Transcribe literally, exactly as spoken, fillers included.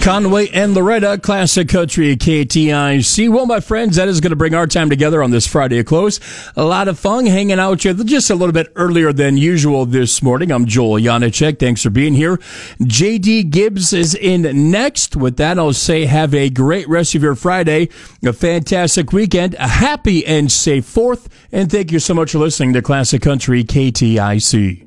Conway and Loretta, Classic Country at K T I C. Well, my friends, that is going to bring our time together on this Friday at close. A lot of fun hanging out with you just a little bit earlier than usual this morning. I'm Joel Janacek. Thanks for being here. J D Gibbs is in next. With that, I'll say have a great rest of your Friday, a fantastic weekend, a happy and safe fourth, and thank you so much for listening to Classic Country K T I C.